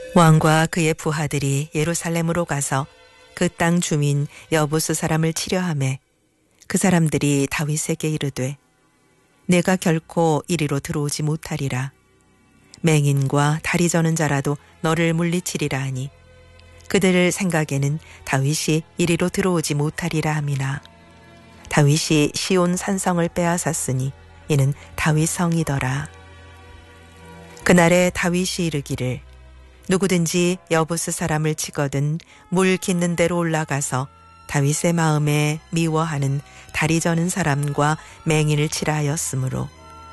왕과 그의 부하들이 예루살렘으로 가서 그 땅 주민 여부스 사람을 치려하매 그 사람들이 다윗에게 이르되 내가 결코 이리로 들어오지 못하리라. 맹인과 다리 저는 자라도 너를 물리치리라 하니 그들 생각에는 다윗이 이리로 들어오지 못하리라 함이나 다윗이 시온 산성을 빼앗았으니 이는 다윗 성이더라. 그날에 다윗이 이르기를 누구든지 여부스 사람을 치거든 물 깃는 데로 올라가서 다윗의 마음에 미워하는 다리 저는 사람과 맹인을 치라 하였으므로